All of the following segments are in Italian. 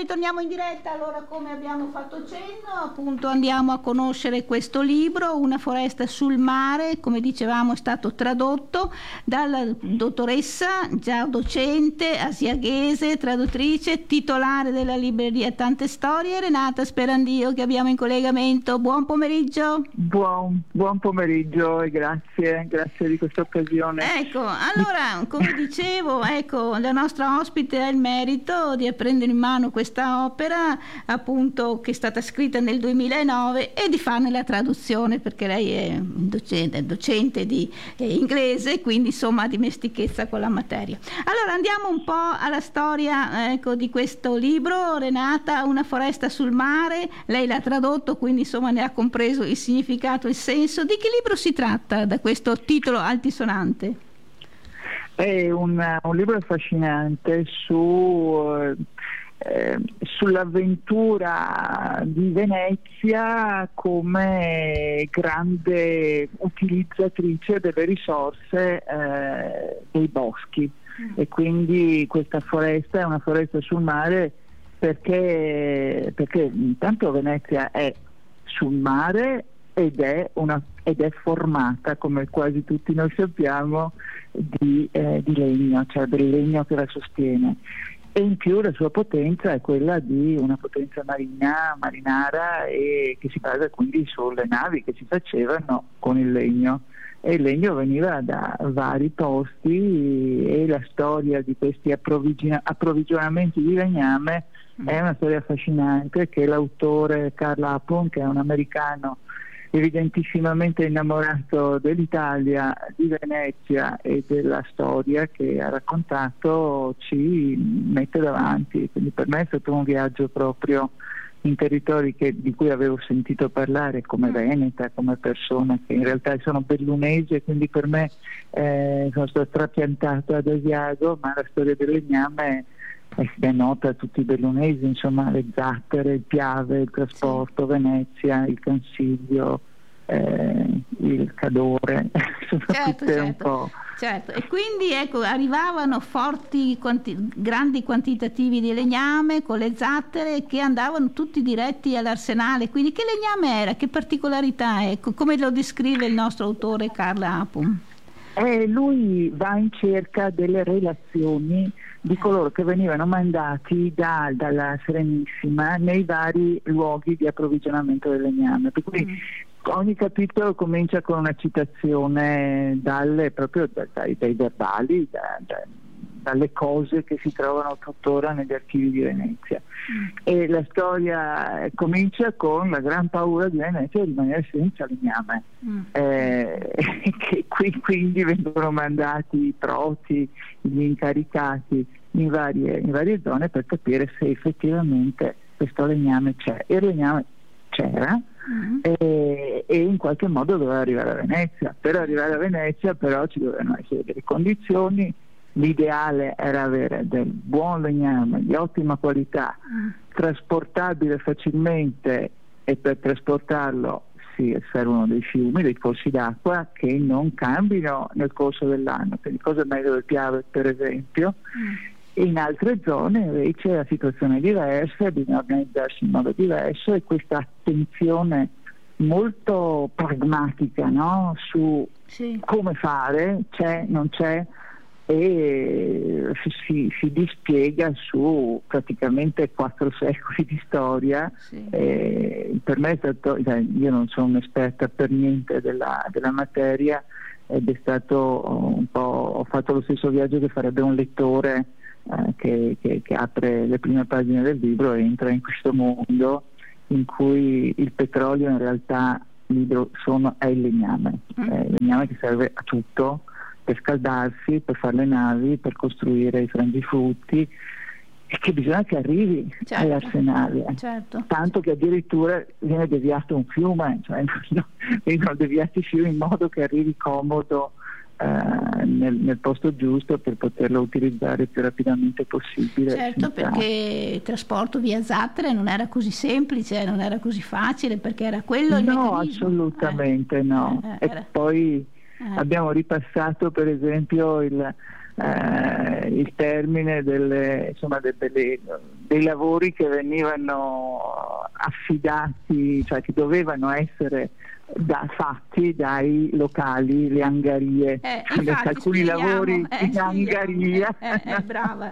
torniamo in diretta. Allora, come abbiamo fatto cenno, appunto andiamo a conoscere questo libro, Una foresta sul mare. Come dicevamo, è stato tradotto dalla dottoressa, già docente, asiaghese, traduttrice, titolare della libreria Tante Storie, Renata Sperandio, che abbiamo in collegamento. Buon pomeriggio. Buon pomeriggio e grazie di questa occasione. Ecco, allora, come dicevo, ecco, la nostra ospite ha il merito di prendere in mano questa opera, appunto, che è stata scritta nel 2009, e di farne la traduzione, perché lei è docente di inglese, quindi insomma ha dimestichezza con la materia. Allora andiamo un po' alla storia, ecco, di questo libro. Renata, Una foresta sul mare, lei l'ha tradotto, quindi insomma ne ha compreso il significato, il senso. Di che libro si tratta da questo titolo altisonante? È un libro affascinante sull'avventura di Venezia come grande utilizzatrice delle risorse dei boschi, e quindi questa foresta è una foresta sul mare perché intanto Venezia è sul mare ed è formata, come quasi tutti noi sappiamo, di legno, cioè del legno che la sostiene, e in più la sua potenza è quella di una potenza marinara, e che si basa quindi sulle navi che si facevano con il legno, e il legno veniva da vari posti, e la storia di questi approvvigionamenti di legname è una storia affascinante che l'autore Carl Apon, che è un americano evidentissimamente innamorato dell'Italia, di Venezia e della storia che ha raccontato, ci mette davanti. Quindi per me è stato un viaggio proprio in territori di cui avevo sentito parlare come veneta, come persona che in realtà sono bellunesi, e quindi per me sono stata trapiantata ad Asiago, ma la storia del legname è nota a tutti i bellunesi, insomma, le zattere, il Piave, il trasporto, Venezia, il Consiglio, il Cadore, sono tutte un po'. Certo, e quindi ecco, arrivavano grandi quantitativi di legname con le zattere che andavano tutti diretti all'arsenale. Quindi che legname era? Che particolarità è? Come lo descrive il nostro autore Carl Apum? Lui va in cerca delle relazioni di coloro che venivano mandati dalla Serenissima nei vari luoghi di approvvigionamento del legname. Per cui ogni capitolo comincia con una citazione dai verbali, dalle cose che si trovano tuttora negli archivi di Venezia. E la storia comincia con la gran paura di Venezia di rimanere senza legname, che quindi vengono mandati i proti, gli incaricati in varie zone per capire se effettivamente questo legname c'è. Il legname c'era, e in qualche modo doveva arrivare a Venezia. Per arrivare a Venezia però ci dovevano essere delle condizioni. L'ideale era avere del buon legname di ottima qualità, trasportabile facilmente, e per trasportarlo servono dei fiumi, dei corsi d'acqua che non cambino nel corso dell'anno, quindi cosa meglio del Piave per esempio. In altre zone invece la situazione è diversa, bisogna organizzarsi in modo diverso, e questa attenzione molto pragmatica, no? Su come fare, c'è, non c'è, e si dispiega su praticamente 4 secoli di storia. Per me è stato, io non sono un'esperta per niente della materia, ed è stato un po', ho fatto lo stesso viaggio che farebbe un lettore che apre le prime pagine del libro e entra in questo mondo in cui il petrolio in realtà è il legname, è il legname che serve a tutto, per scaldarsi, per fare le navi, per costruire i frangifrutti, e che bisogna che arrivi all'arsenale, tanto che addirittura viene deviato un fiume, cioè vengono deviati i fiumi in modo che arrivi comodo nel posto giusto per poterlo utilizzare il più rapidamente possibile. Certo, perché il trasporto via zattere non era così semplice, non era così facile, perché era quello il meccanismo. Assolutamente no. E poi abbiamo ripassato per esempio il termine dei lavori che venivano affidati, cioè che dovevano essere fatti dai locali, le angherie, alcuni lavori in angheria brava,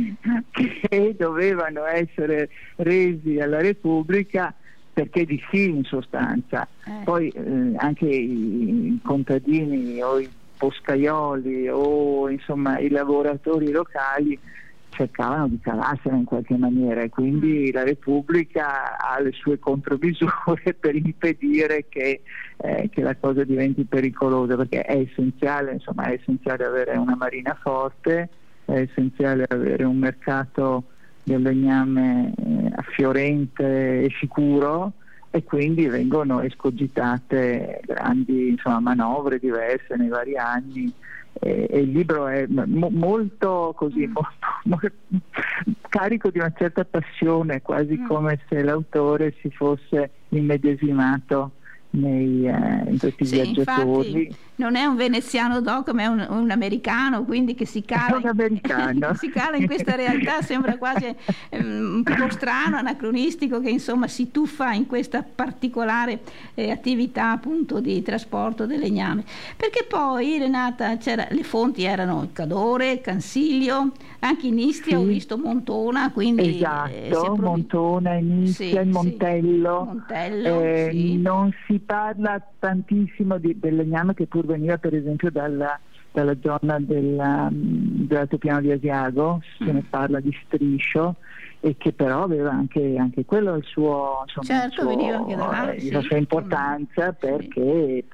che dovevano essere resi alla Repubblica perché di sì, in sostanza. Poi anche i contadini o i boscaioli o insomma i lavoratori locali cercavano di cavarsela in qualche maniera, e quindi la Repubblica ha le sue contromisure per impedire che la cosa diventi pericolosa, perché è essenziale avere una marina forte, è essenziale avere un mercato del legname affiorente e sicuro, e quindi vengono escogitate grandi manovre diverse nei vari anni. E il libro è molto così, molto carico di una certa passione, quasi come se l'autore si fosse immedesimato in questi viaggiatori. Infatti non è un veneziano doc, ma è un americano, quindi che si cala, si cala in questa realtà. Sembra quasi un po' strano, anacronistico, che insomma si tuffa in questa particolare attività appunto di trasporto del legname. Perché poi, Renata, le fonti erano Cadore, Cansiglio, anche in Istria ho visto Montona, quindi Montona, in Istria, il Montello. Montello, non si parla tantissimo del legname che pur veniva per esempio dalla zona dell'altopiano di Asiago, se ne parla di Striscio, e che però aveva anche quello il suo, veniva anche da là, la sua importanza, perché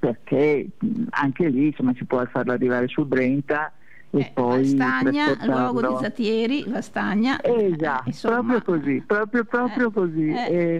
anche lì si può farlo arrivare sul Brenta e poi Vastagna, luogo di Zattieri, Vastagna, proprio così, proprio così.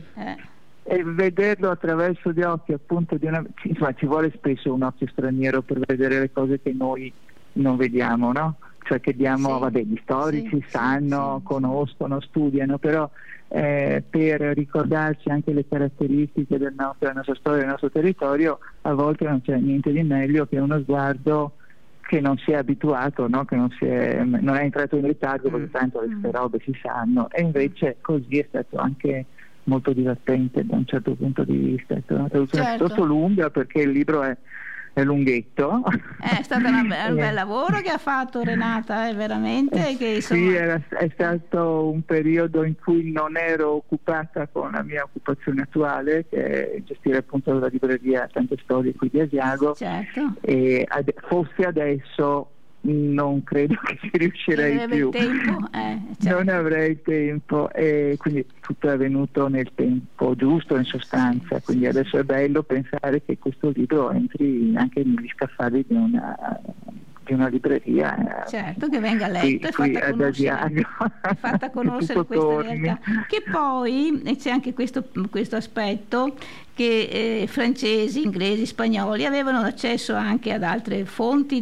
E vederlo attraverso gli occhi appunto ci vuole spesso un occhio straniero per vedere le cose che noi non vediamo, no? Cioè che gli storici sanno, conoscono, studiano, però per ricordarci anche le caratteristiche della nostra storia, del nostro territorio, a volte non c'è niente di meglio che uno sguardo che non si è abituato, no? Che non è entrato in ritardo, perché tanto queste robe si sanno, e invece così è stato anche molto divertente da un certo punto di vista. È stata una traduzione piuttosto lunga, perché il libro è lunghetto. È stato un bel lavoro che ha fatto Renata, veramente. Sì, è stato un periodo in cui non ero occupata con la mia occupazione attuale, che è gestire appunto la libreria Tante Storie qui di Asiago, e fosse adesso non credo che ci riuscirei più, non avrei tempo, e quindi tutto è avvenuto nel tempo giusto, in sostanza. Quindi adesso è bello pensare che questo libro entri anche negli scaffali di una libreria, che venga letto e fatta conoscere questa realtà. Che poi c'è anche questo aspetto, che francesi, inglesi, spagnoli avevano accesso anche ad altre fonti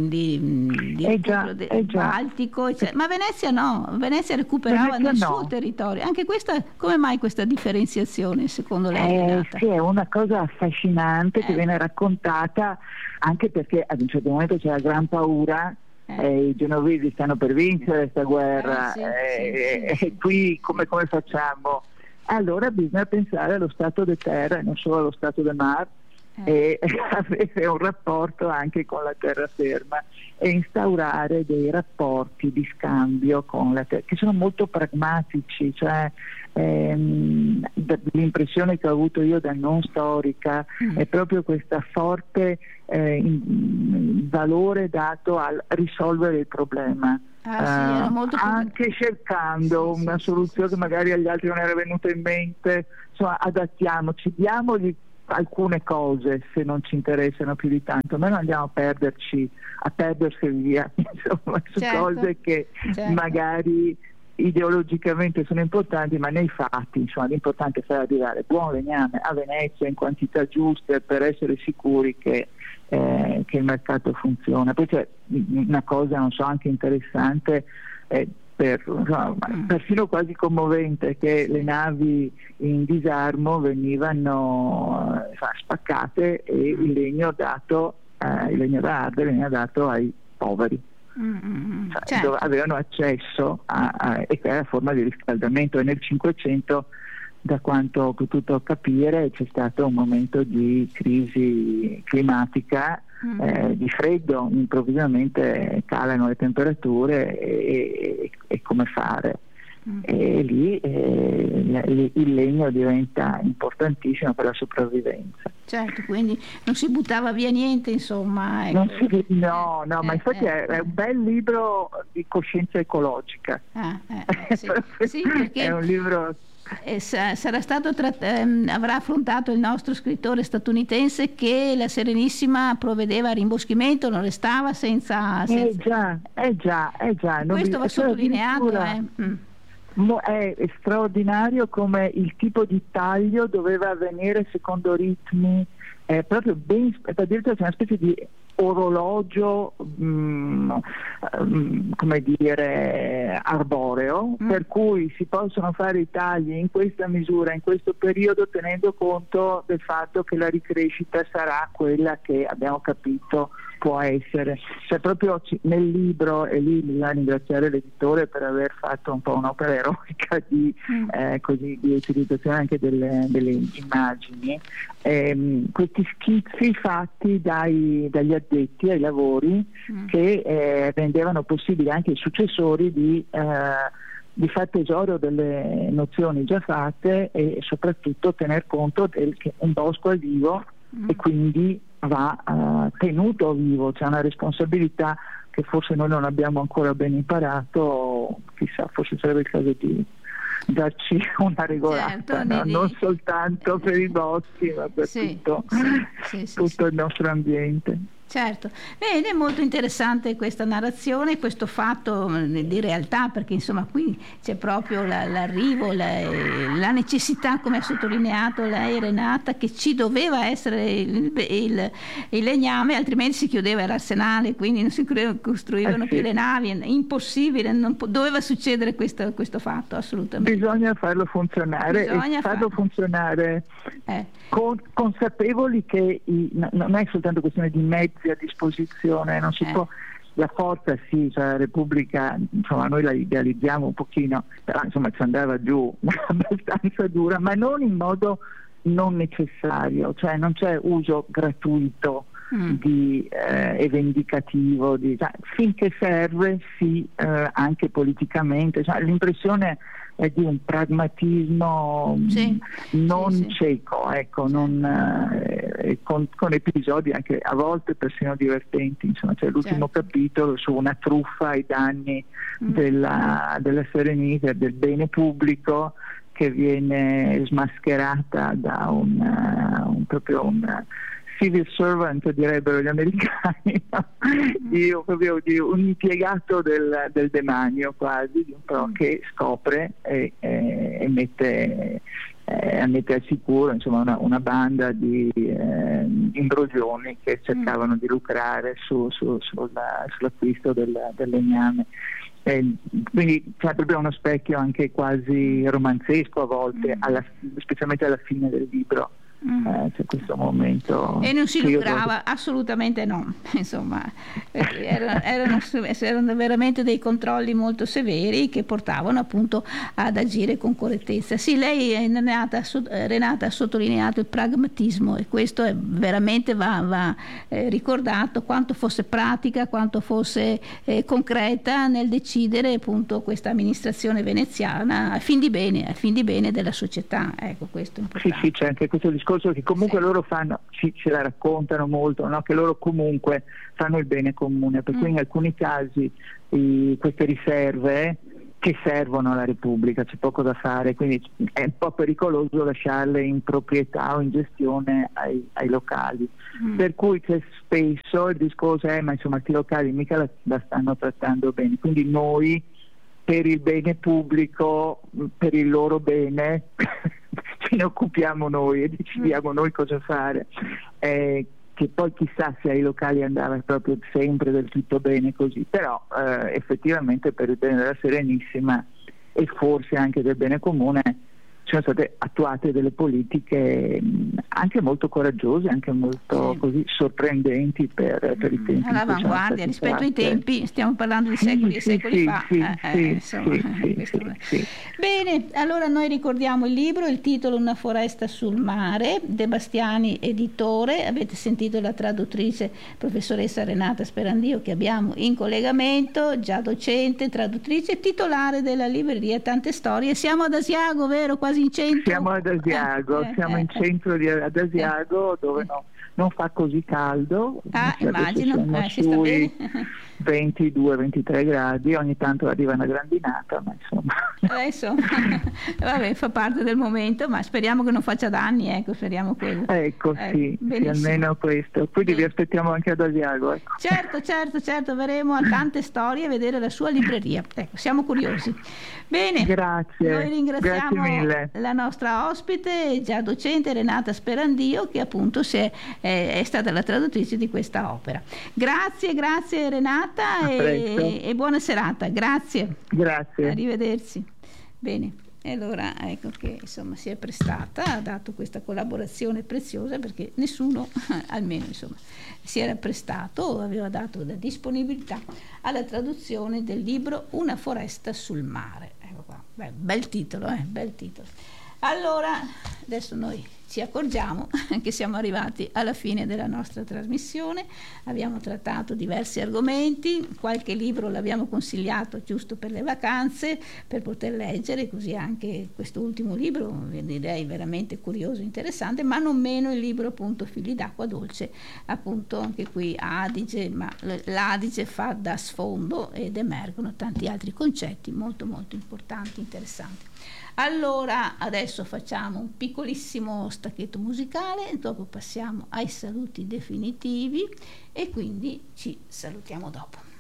Baltico, ma Venezia no, Venezia recuperava nel suo territorio. Anche questa, come mai questa differenziazione secondo lei? Sì, è una cosa affascinante che viene raccontata, anche perché ad un certo momento c'è la gran paura, i genovesi stanno per vincere questa guerra, e qui come facciamo? Allora bisogna pensare allo stato di terra e non solo allo stato del mare, e avere un rapporto anche con la terraferma e instaurare dei rapporti di scambio con la terra che sono molto pragmatici. Cioè l'impressione che ho avuto io da non storica è proprio questa forte valore dato al risolvere il problema. Anche cercando una soluzione che magari agli altri non era venuta in mente. Insomma, adattiamoci, diamogli alcune cose se non ci interessano più di tanto, ma non andiamo a perdersi via insomma, su cose che magari ideologicamente sono importanti, ma nei fatti l'importante è far arrivare buon legname a Venezia in quantità giuste per essere sicuri che il mercato funziona. Poi c'è una cosa anche interessante, persino quasi commovente, che le navi in disarmo venivano spaccate e il legno da ardere veniva dato ai poveri. cioè, certo. dove avevano accesso e che era forma di riscaldamento, e nel 500, da quanto ho potuto capire, c'è stato un momento di crisi climatica, di freddo, improvvisamente calano le temperature e come fare? E lì il legno diventa importantissimo per la sopravvivenza. Certo, quindi non si buttava via niente, insomma. Ecco. No, ma infatti è un bel libro di coscienza ecologica. Sì, sì, perché è un libro... sarà stato avrà affrontato il nostro scrittore statunitense che la Serenissima provvedeva a rimboschimento, non restava senza... già. Questo va sottolineato. È straordinario come il tipo di taglio doveva avvenire secondo ritmi proprio ben, addirittura c'è una specie di orologio come dire arboreo, per cui si possono fare i tagli in questa misura, in questo periodo, tenendo conto del fatto che la ricrescita sarà quella che abbiamo capito può essere. Cioè proprio nel libro, e lì bisogna ringraziare l'editore per aver fatto un po' un'opera eroica di utilizzazione anche delle immagini, questi schizzi fatti dagli addetti ai lavori che rendevano possibile anche ai successori di fare tesoro delle nozioni già fatte e soprattutto tener conto che un bosco è vivo e quindi va tenuto vivo, c'è una responsabilità che forse noi non abbiamo ancora ben imparato, chissà, forse sarebbe il caso di darci una regolata, certo, non soltanto per i boschi ma per tutto il nostro ambiente. Certo, bene, è molto interessante questa narrazione, questo fatto di realtà, perché insomma qui c'è proprio l'arrivo, la necessità, come ha sottolineato lei Renata, che ci doveva essere il legname, altrimenti si chiudeva l'arsenale, quindi non si costruivano più le navi, impossibile, doveva succedere questo fatto, assolutamente. Bisogna farlo funzionare funzionare consapevoli che non è soltanto questione di mezzi a disposizione, non si può, la forza cioè la Repubblica, insomma noi la idealizziamo un pochino, però insomma ci andava giù abbastanza dura, ma non in modo non necessario, cioè non c'è uso gratuito e vendicativo finché serve anche politicamente, cioè, l'impressione è di un pragmatismo non cieco, ecco, con episodi anche a volte persino divertenti, insomma c'è l'ultimo capitolo su una truffa ai danni della Serenissima, del bene pubblico, che viene smascherata da un civil servant, direbbero gli americani, di un impiegato del demanio quasi, che scopre e mette al sicuro insomma una banda di imbroglioni che cercavano di lucrare sull'acquisto del legname. Quindi c'è proprio uno specchio anche quasi romanzesco a volte, specialmente alla fine del libro. C'è questo momento e non si lucrava, assolutamente no, insomma erano veramente dei controlli molto severi che portavano appunto ad agire con correttezza. Sì, lei Renata ha sottolineato il pragmatismo, e questo è veramente va ricordato, quanto fosse pratica, quanto fosse concreta nel decidere appunto questa amministrazione veneziana a fin di bene della società. Ecco, questo è importante. Sì, c'è anche questo discorso che comunque loro fanno, ce la raccontano molto, no? Che loro comunque fanno il bene comune, per cui in alcuni casi queste riserve che servono alla Repubblica, c'è poco da fare, quindi è un po' pericoloso lasciarle in proprietà o in gestione ai locali, per cui c'è spesso il discorso ma insomma questi locali mica la stanno trattando bene, quindi noi per il bene pubblico, per il loro bene ce ne occupiamo noi e decidiamo noi cosa fare, che poi chissà se ai locali andava proprio sempre del tutto bene così, però effettivamente per il bene della Serenissima e forse anche del bene comune sono state attuate delle politiche anche molto coraggiose, anche molto così sorprendenti per i tempi. All'avanguardia rispetto ai tempi, stiamo parlando di secoli e secoli fa. Bene, allora noi ricordiamo il libro, il titolo Una foresta sul mare, De Bastiani editore. Avete sentito la traduttrice professoressa Renata Sperandio che abbiamo in collegamento, già docente, traduttrice, titolare della libreria Tante Storie. Siamo ad Asiago, vero? Quasi in centro. Siamo ad Asiago, siamo in centro ad Asiago, dove non fa così caldo. Immagino, si sta sui bene. 22-23 gradi, ogni tanto arriva una grandinata, ma insomma. Adesso, vabbè, fa parte del momento, ma speriamo che non faccia danni, ecco, speriamo quello. Ecco, sì, almeno questo. Quindi vi aspettiamo anche ad Asiago. Ecco. Certo, verremo a Tante Storie a vedere la sua libreria. Ecco, siamo curiosi. Bene, grazie. Noi ringraziamo grazie mille. La nostra ospite, già docente Renata Sperandio, che appunto è stata la traduttrice di questa opera. Grazie Renata e buona serata. Grazie. Arrivederci. Bene. E allora ecco che insomma si è prestata, ha dato questa collaborazione preziosa, perché nessuno, almeno insomma, si era prestato o aveva dato la disponibilità alla traduzione del libro Una foresta sul mare. Ecco qua. Bel titolo, bel titolo. Allora, adesso noi ci accorgiamo che siamo arrivati alla fine della nostra trasmissione. Abbiamo trattato diversi argomenti, qualche libro l'abbiamo consigliato giusto per le vacanze, per poter leggere, così anche questo ultimo libro, direi veramente curioso e interessante, ma non meno il libro appunto Figli d'acqua dolce, appunto anche qui Adige, ma l'Adige fa da sfondo ed emergono tanti altri concetti molto molto importanti, interessanti. Allora adesso facciamo un piccolissimo stacchetto musicale, dopo passiamo ai saluti definitivi e quindi ci salutiamo dopo.